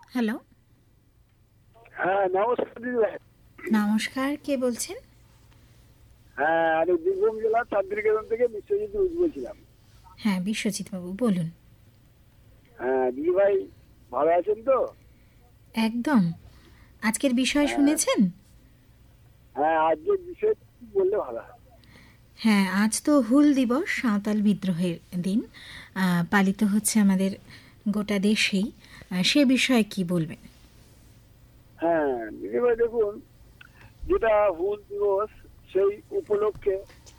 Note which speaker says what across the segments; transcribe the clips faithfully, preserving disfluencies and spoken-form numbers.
Speaker 1: Hello,
Speaker 2: হ্যাঁ, নমস্কার দিদিভাই।
Speaker 1: নমস্কার। কে বলছেন?
Speaker 2: হ্যাঁ, আমি বীরভূম জেলার শান্তিনিকেতন থেকে বিশ্বজিৎ ঘোষ বলছিলাম।
Speaker 1: হ্যাঁ, বিশ্বজিৎ বাবু বলুন।
Speaker 2: হ্যাঁ দিদিভাই, ভালো আছেন তো?
Speaker 1: একদম। আজকের বিষয়
Speaker 2: হ্যাঁ
Speaker 1: শুনেছেন?
Speaker 2: হ্যাঁ, আজকের বিষয় কি বললে ভালো হয়?
Speaker 1: হ্যাঁ, আজ তো হুল দিবস, সাঁওতাল বিদ্রোহের দিন। আহ, পালিত হচ্ছে আমাদের গোটা দেশেই। আহ, সে বিষয়ে কি বলবেন?
Speaker 2: হ্যাঁ দিদিভাই, দেখুন, যেটা হুল দিবস, সেই উপলক্ষে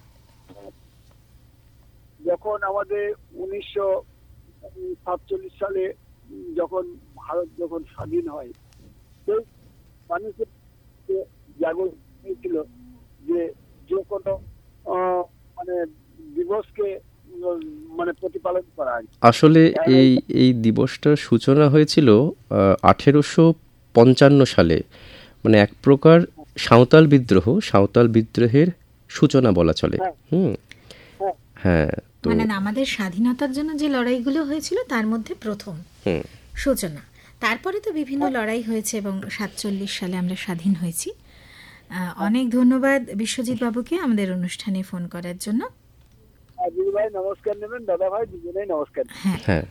Speaker 2: যখন আমাদের উনিশশো সাতচল্লিশ সালে যখন ভারত যখন স্বাধীন হয়, সেই মানুষের যে জাগরণ হয়েছিল যে যে কোনো আহ, মানে দিবসকে উম, মানে প্রতিপালন করা হয়।
Speaker 3: আসলে
Speaker 2: তাহলে
Speaker 3: এই এই দিবসটার সূচনা হয়েছিল আঠেরোশো পঞ্চান্ন সালে, মানে এক প্রকার সাঁওতাল বিদ্রোহ সাঁওতাল বিদ্রোহের সূচনা বলা চলে।
Speaker 2: হ্যাঁ
Speaker 3: হুম।
Speaker 2: হ্যাঁ
Speaker 3: হ্যাঁ, তো
Speaker 1: মানে আমাদের স্বাধীনতার জন্য যে লড়াইগুলো হয়েছিল তার মধ্যে প্রথম
Speaker 3: হুম
Speaker 1: সূচনা। তারপরে তো বিভিন্ন লড়াই হয়েছে এবং সাতচল্লিশ সালে আমরা স্বাধীন হয়েছি। আহ, অনেক ধন্যবাদ বিশ্বজিৎ বাবুকে আমাদের অনুষ্ঠানে ফোন করার জন্য।
Speaker 2: হ্যাঁ, দিদি ভাই নমস্কার নেবেন, দাদা ভাই দুজনেই নমস্কার নেবেন।
Speaker 1: হ্যাঁ,
Speaker 3: হ্যাঁ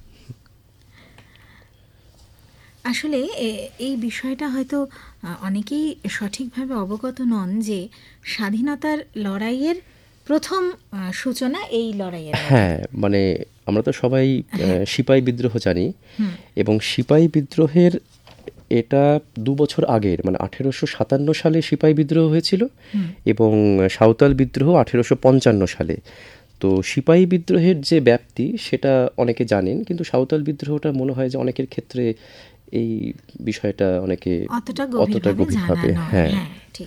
Speaker 1: আসলে এ- এই বিষয়টা হয়তো আহ, অনেকেই সঠিকভাবে অবগত নন যে স্বাধীনতার লড়াইয়ের প্রথম আহ, সূচনা এই লড়াইয়ের মধ্যে।
Speaker 3: হ্যাঁ মানে আমরা তো সবাই
Speaker 1: হ্যাঁ।
Speaker 3: আহ, সিপাই বিদ্রোহ জানি,
Speaker 1: হুম।
Speaker 3: এবং সিপাই বিদ্রোহের এটা দু বছর আগের, মানে আঠেরোশো সাতান্ন সালে সিপাই বিদ্রোহ হয়েছিল,
Speaker 1: হুম।
Speaker 3: এবং সাঁওতাল বিদ্রোহ আঠেরোশো পঞ্চান্ন সালে। তো সিপাই বিদ্রোহের যে ব্যাপ্তি সেটা অনেকে জানেন, কিন্তু সাঁওতাল বিদ্রোহটা মনে হয় যে অনেকের ক্ষেত্রে এই বিষয়টা অনেকে
Speaker 1: অতটা
Speaker 3: অতটা
Speaker 1: গভীরভাবে জানা
Speaker 3: গভীরভাবে
Speaker 1: নয়।
Speaker 3: হ্যাঁ
Speaker 1: হ্যাঁ, ঠিক।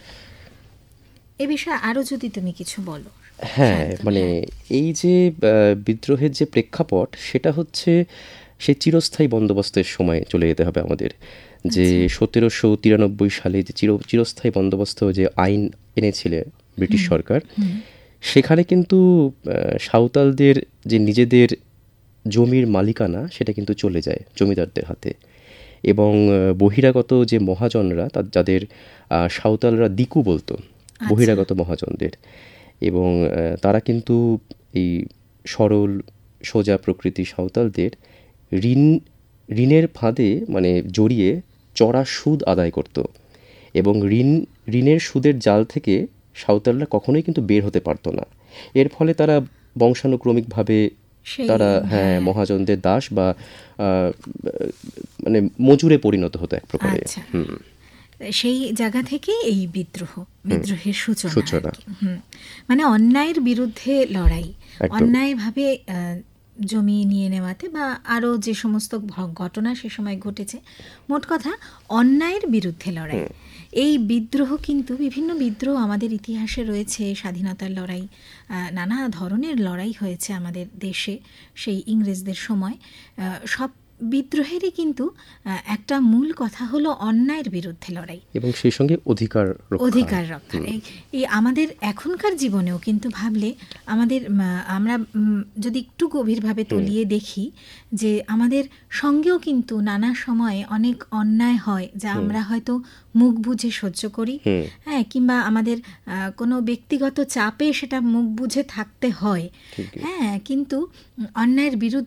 Speaker 1: এ বিষয়ে আরো যদি তুমি কিছু বলো।
Speaker 3: হ্যাঁ
Speaker 1: শান্ত,
Speaker 3: মানে
Speaker 1: হ্যাঁ।
Speaker 3: এই যে আহ, বিদ্রোহের যে প্রেক্ষাপট সেটা হচ্ছে সেই চিরস্থায়ী বন্দোবস্তের সময় চলে যেতে হবে আমাদের, যে
Speaker 1: আচ্ছা।
Speaker 3: সতেরোশো তিরানব্বই সালে যে চির চিরস্থায়ী বন্দোবস্ত যে আইন এনেছিলেন ব্রিটিশ সরকার,
Speaker 1: হুম।
Speaker 3: সেখানে কিন্তু আহ, সাঁওতালদের যে নিজেদের জমির মালিকানা সেটা কিন্তু চলে যায় জমিদারদের হাতে, এবং আহ, বহিরাগত যে মহাজনরা তার যাদের আহ, সাঁওতালরা দিকু বলতো,
Speaker 1: আচ্ছা।
Speaker 3: বহিরাগত মহাজনদের, এবং আহ, তারা কিন্তু এই সরল সোজা প্রকৃতি সাঁওতালদের ঋণ ঋণের ফাঁদে মানে জড়িয়ে চড়া সুদ আদায় করত, এবং ঋণ ঋণের সুদের জাল থেকে সাঁওতালরা কখনোই কিন্তু বের হতে পারতো না। এর ফলে তারা বংশানুক্রমিকভাবে
Speaker 1: সেই,
Speaker 3: তারা হ্যাঁ
Speaker 1: হ্যাঁ।
Speaker 3: মহাজনদের দাস বা আহ, মানে মজুরে পরিণত হতো এক প্রকারে।
Speaker 1: আচ্ছা।
Speaker 3: হুম
Speaker 1: সেই জায়গা থেকে এই বিদ্রোহ বিদ্রোহের সূচনা আর
Speaker 3: সূচনা
Speaker 1: কি। হুম। মানে অন্যায়ের বিরুদ্ধে লড়াই,
Speaker 3: একদম।
Speaker 1: অন্যায়ভাবে আহ, জমি নিয়ে নেওয়াতে বা আরও যে সমস্ত ঘ- ঘটনা সে সময় ঘটেছে, মোট কথা অন্যায়ের বিরুদ্ধে লড়াই। এই বিদ্রোহ কিন্তু বিভিন্ন বিদ্রোহ আমাদের ইতিহাসে রয়েছে, স্বাধীনতার লড়াই, আহ, নানা ধরনের লড়াই হয়েছে আমাদের দেশে সেই ইংরেজদের সময়। আহ, সব বিদ্রোহেরই কিন্তু আহ, একটা মূল কথা হলো অন্যায়ের বিরুদ্ধে লড়াই,
Speaker 3: এবং সেই সঙ্গে অধিকার রক্ষা।
Speaker 1: অধিকার রক্ষা। এই এই আমাদের এখনকার জীবনেও কিন্তু ভাবলে আমাদের উম, আমরা উম, যদি একটু গভীরভাবে তলিয়ে দেখি যে আমাদের সঙ্গেও কিন্তু নানা সময়ে অনেক অন্যায় হয় যা আমরা হয়তো মুখ বুজে সহ্য করি,
Speaker 3: হুম
Speaker 1: হ্যাঁ, কিংবা আমাদের আহ, কোনো ব্যক্তিগত চাপে সেটা মুখ বুজে থাকতে হয়।
Speaker 3: ঠিকই।
Speaker 1: হ্যাঁ, কিন্তু উম, অন্যায়ের বিরুদ্ধে